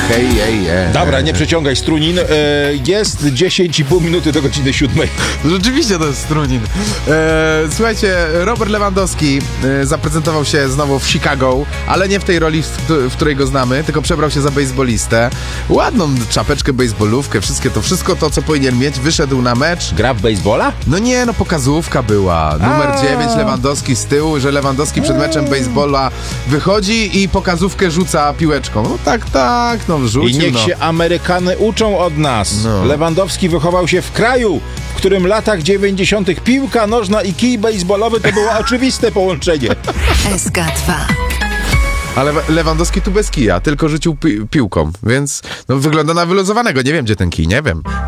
Dobra, nie przeciągaj strunin. Jest 10,5 minuty do godziny 7. Rzeczywiście to jest strunin. Słuchajcie, Robert Lewandowski zaprezentował się znowu w Chicago, ale nie w tej roli, w której go znamy, tylko przebrał się za bejsbolistę. Ładną czapeczkę, bejsbolówkę, wszystko to, co powinien mieć. Wyszedł na mecz. Gra w bejsbola? No nie, no pokazówka była. Numer 9 Lewandowski z tyłu, że Lewandowski przed meczem bejsbola wychodzi i pokazówkę rzuca piłeczką. No tak, no wrzucił. I niech się Amerykanie uczą od nas. No. Lewandowski wychował się w kraju, w którym w latach 90. piłka nożna i kij bejsbolowy to było oczywiste połączenie. SK2. Ale Lewandowski tu bez kija, tylko rzucił piłką, więc no, wygląda na wyluzowanego. Nie wiem, gdzie ten kij, nie wiem.